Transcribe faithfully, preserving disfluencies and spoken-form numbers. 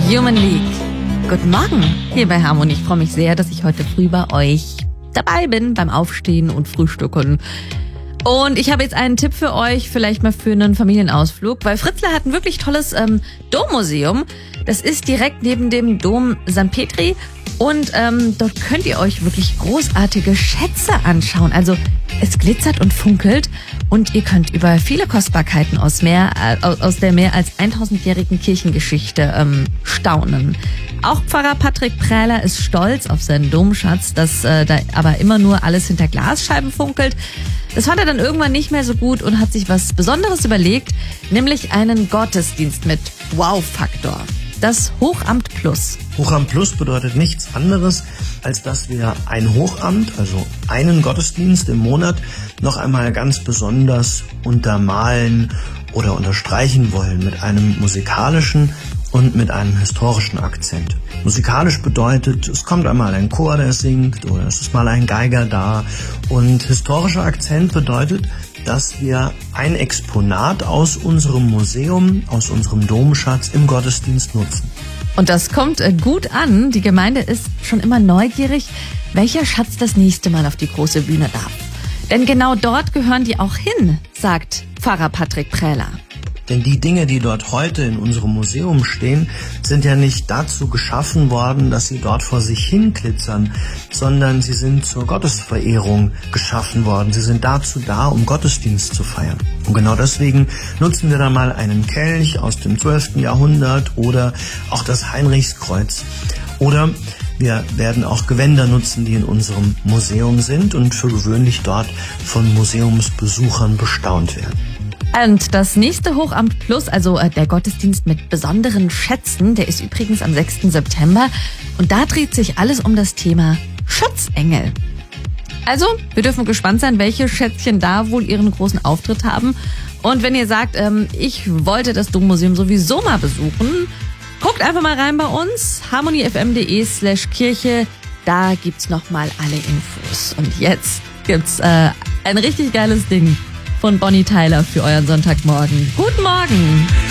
Human League. Guten Morgen hier bei Harmonie. Ich freue mich sehr, dass ich heute früh bei euch dabei bin beim Aufstehen und Frühstücken. Und ich habe jetzt einen Tipp für euch, vielleicht mal für einen Familienausflug, weil Fritzlar hat ein wirklich tolles ähm, Dommuseum. Das ist direkt neben dem Dom Sankt Petri und ähm, dort könnt ihr euch wirklich großartige Schätze anschauen. Also es glitzert und funkelt und ihr könnt über viele Kostbarkeiten aus, mehr, äh, aus der mehr als tausendjährigen Kirchengeschichte ähm, staunen. Auch Pfarrer Patrick Prähler ist stolz auf seinen Domschatz, dass äh, da aber immer nur alles hinter Glasscheiben funkelt. Das fand er dann irgendwann nicht mehr so gut und hat sich was Besonderes überlegt, nämlich einen Gottesdienst mit Wow-Faktor. Das Hochamt Plus. Hochamt Plus bedeutet nichts anderes, als dass wir ein Hochamt, also einen Gottesdienst im Monat, noch einmal ganz besonders untermalen oder unterstreichen wollen mit einem musikalischen und mit einem historischen Akzent. Musikalisch bedeutet, es kommt einmal ein Chor, der singt, oder es ist mal ein Geiger da. Und historischer Akzent bedeutet, dass wir ein Exponat aus unserem Museum, aus unserem Domschatz im Gottesdienst nutzen. Und das kommt gut an. Die Gemeinde ist schon immer neugierig, welcher Schatz das nächste Mal auf die große Bühne darf. Denn genau dort gehören die auch hin, sagt Pfarrer Patrick Prähler. Denn die Dinge, die dort heute in unserem Museum stehen, sind ja nicht dazu geschaffen worden, dass sie dort vor sich hin glitzern, sondern sie sind zur Gottesverehrung geschaffen worden. Sie sind dazu da, um Gottesdienst zu feiern. Und genau deswegen nutzen wir da mal einen Kelch aus dem zwölften Jahrhundert oder auch das Heinrichskreuz. Oder wir werden auch Gewänder nutzen, die in unserem Museum sind und für gewöhnlich dort von Museumsbesuchern bestaunt werden. Und das nächste Hochamt Plus, also der Gottesdienst mit besonderen Schätzen, der ist übrigens am sechsten September. Und da dreht sich alles um das Thema Schutzengel. Also, wir dürfen gespannt sein, welche Schätzchen da wohl ihren großen Auftritt haben. Und wenn ihr sagt, ähm, ich wollte das Dommuseum sowieso mal besuchen, guckt einfach mal rein bei uns, harmoniefm.de slash Kirche. Da gibt's nochmal alle Infos. Und jetzt gibt's äh, ein richtig geiles Ding von Bonnie Tyler für euren Sonntagmorgen. Guten Morgen!